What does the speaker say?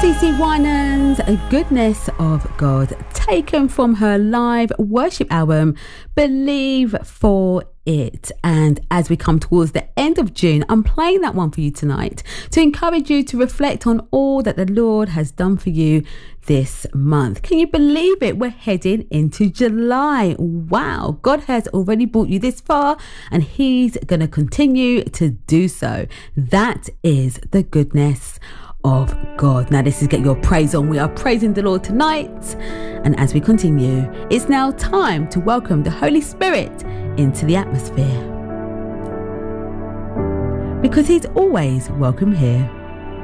CeCe Winans, A Goodness of God, taken from her live worship album, Believe for It. And as we come towards the end of June, I'm playing that one for you tonight to encourage you to reflect on all that the Lord has done for you this month. Can you believe it? We're heading into July. Wow, God has already brought you this far and He's going to continue to do so. That is the goodness of God. Now this is Get Your Praise On. We are praising the Lord tonight, and as we continue, it's now time to welcome the Holy Spirit into the atmosphere, because He's always welcome here.